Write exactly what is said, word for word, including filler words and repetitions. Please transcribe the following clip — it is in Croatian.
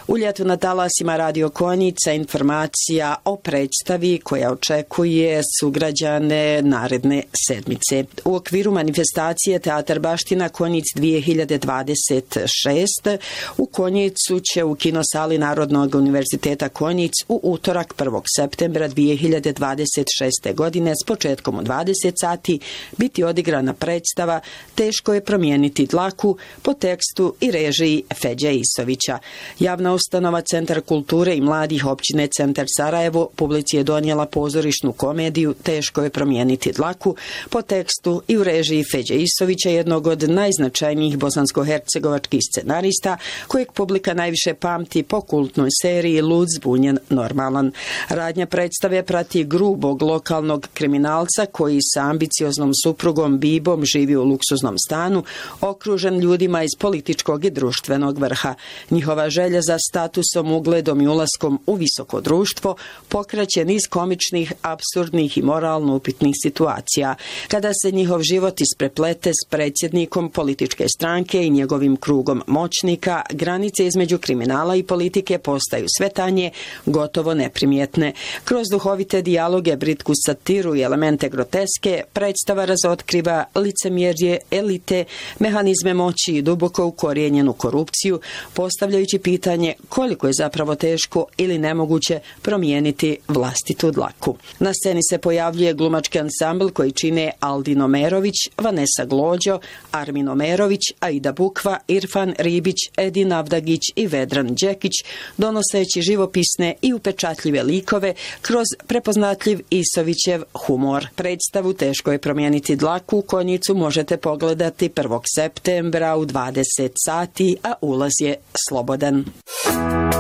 U ljetu na talasima Radio Konjica informacija o predstavi koja očekuje sugrađane naredne sedmice. U okviru manifestacije Teatar Baština Konjic dvije hiljade dvadeset šest u Konjicu će u kinosali Narodnog univerziteta Konjic u utorak prvog septembra dvije hiljade dvadeset šeste. godine s početkom u dvadeset sati biti odigrana predstava Teško je promijeniti dlaku po tekstu i režiji Feđe Isovića. Javna ustanova Centar kulture i mladih općine Centar Sarajevo publici je donijela pozorišnu komediju Teško je promijeniti dlaku po tekstu i u režiji Feđe Isovića, jednog od najznačajnijih bosansko-hercegovačkih scenarista kojeg publika najviše pamti po kultnoj seriji Lud, zbunjen, normalan. Radnja predstave prati grubog lokalnog kriminalca koji sa ambicioznom suprugom Bibom živi u luksuznom stanu, okružen ljudima iz političkog i društvenog vrha. Njihova želja za statusom, ugledom i ulaskom u visoko društvo pokreće niz komičnih, apsurdnih i moralno upitnih situacija. Kada se njihov život ispreplete s predsjednikom političke stranke i njegovim krugom moćnika, granice između kriminala i politike postaju sve tanje, gotovo neprimjetne. Kroz duhovite dijaloge, britku satiru i elemente groteske, predstava razotkriva licemjerje elite, mehanizme moći i duboko ukorijenjenu korupciju, postavljajući pitanje koliko je zapravo teško ili nemoguće promijeniti vlastitu dlaku. Na sceni se pojavljuje glumački ansambl koji čine Aldin Omerović, Vanesa Glođo, Armin Omerović, Aida Bukva, Irfan Ribić, Edin Avdagić i Vedran Đekić, donoseći živopisne i upečatljive likove kroz prepoznatljiv Isovićev humor. Predstavu Teško je promijeniti dlaku u Konjicu možete pogledati prvog septembra u dvadeset sati, a ulaz je slobodan.